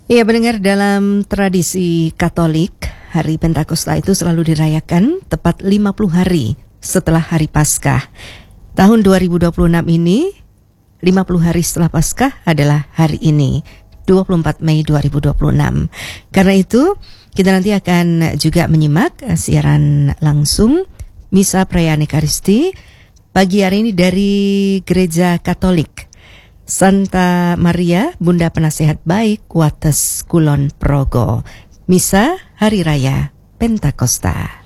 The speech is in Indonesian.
Iya, pendengar, dalam tradisi Katolik, Hari Pentakosta itu selalu dirayakan tepat 50 hari setelah Hari Paskah. Tahun 2026 ini, 50 hari setelah Paskah adalah hari ini, 24 Mei 2026. Karena itu, kita nanti akan juga menyimak siaran langsung Misa Perayaan Ekaristi pagi hari ini dari Gereja Katolik Santa Maria Bunda Penasehat Baik, Wates Kulon Progo. Misa Hari Raya Pentakosta.